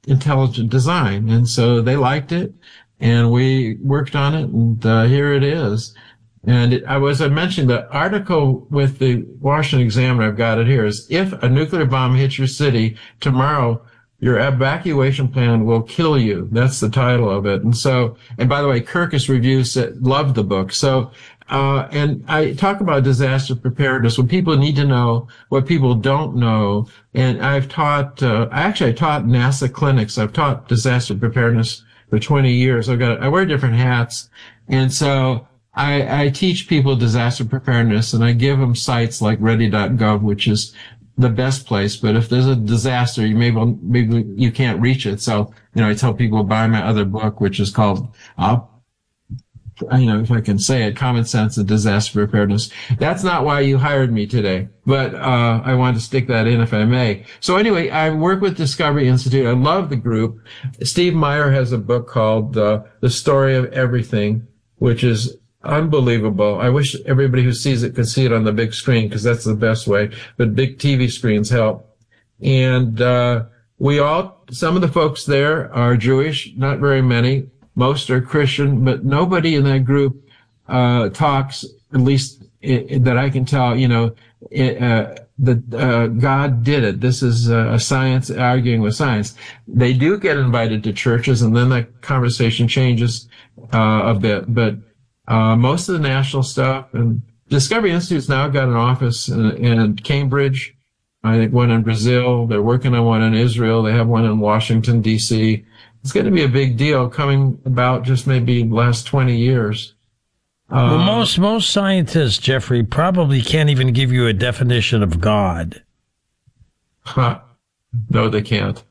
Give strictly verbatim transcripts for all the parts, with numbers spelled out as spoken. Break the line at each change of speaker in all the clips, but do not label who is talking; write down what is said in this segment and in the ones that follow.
intelligent design. And so they liked it, and we worked on it, and uh, here it is. And it, I was, I mentioned the article with the Washington Examiner, I've got it here, is if a nuclear bomb hits your city tomorrow, your evacuation plan will kill you. That's the title of it. And so, and by the way, Kirkus Review said, loved the book. So, uh, and I talk about disaster preparedness when people need to know what people don't know. And I've taught, uh, actually I taught NASA clinics. I've taught disaster preparedness for twenty years. I've got, I wear different hats. And so I, I teach people disaster preparedness, and I give them sites like ready dot gov, which is the best place. But if there's a disaster, you maybe, maybe you can't reach it. So, you know, I tell people buy my other book, which is called, uh, you know, if I can say it, Common Sense and Disaster Preparedness. That's not why you hired me today, but, uh, I wanted to stick that in if I may. So anyway, I work with Discovery Institute. I love the group. Steve Meyer has a book called, uh, The Story of Everything, which is unbelievable. I wish everybody who sees it could see it on the big screen, because that's the best way. But big T V screens help. And uh we all, some of the folks there are Jewish, not very many. Most are Christian, but nobody in that group uh talks, at least it, it, that I can tell, you know, it, uh that uh God did it. This is uh, a science arguing with science. They do get invited to churches, and then the conversation changes uh a bit. But Uh, most of the national stuff, and Discovery Institute's now got an office in, in Cambridge, I think one in Brazil. They're working on one in Israel. They have one in Washington, D C. It's going to be a big deal coming about just maybe the last twenty years. Uh,
well, most, most scientists, Jeffrey, probably can't even give you a definition of God.
Huh. No, they can't.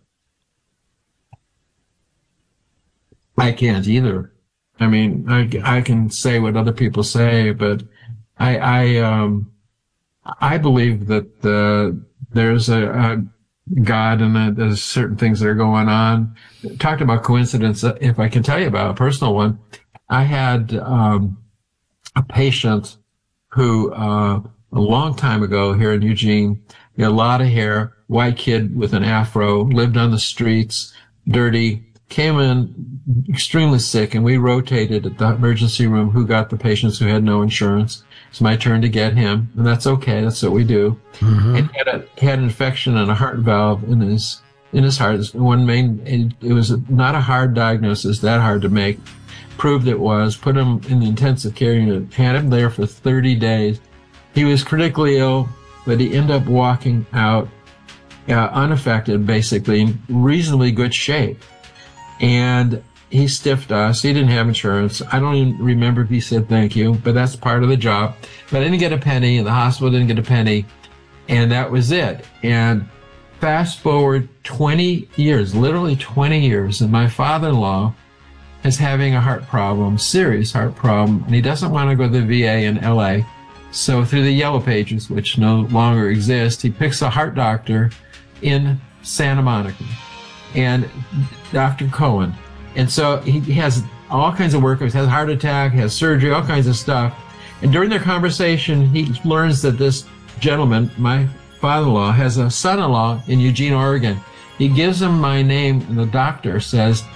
I can't either. I mean, I, I can say what other people say, but I, I, um, I believe that, uh, there's a, a God, and that there's certain things that are going on. Talked about coincidence. If I can tell you about a personal one, I had, um, a patient who, uh, a long time ago here in Eugene, he had a lot of hair, white kid with an afro, lived on the streets, dirty, came in extremely sick, and we rotated at the emergency room who got the patients who had no insurance. It's my turn to get him, and that's okay. That's what we do. Mm-hmm. And he had, a, he had an infection and a heart valve in his in his heart. One main, it, it was not a hard diagnosis, that hard to make. Proved it was. Put him in the intensive care unit. Had him there for thirty days. He was critically ill, but he ended up walking out uh, unaffected, basically, in reasonably good shape. And he stiffed us. He didn't have insurance. I don't even remember if he said thank you, but that's part of the job. But I didn't get a penny, and the hospital didn't get a penny, and that was it. And fast forward twenty years, literally twenty years, and my father-in-law is having a heart problem, serious heart problem, and he doesn't want to go to the V A in L A. So through the Yellow Pages, which no longer exist, he picks a heart doctor in Santa Monica, and Doctor Cohen. And so he has all kinds of workups, has a heart attack, has surgery, all kinds of stuff. And during their conversation, he learns that this gentleman, my father-in-law, has a son-in-law in Eugene, Oregon. He gives him my name, and the doctor says,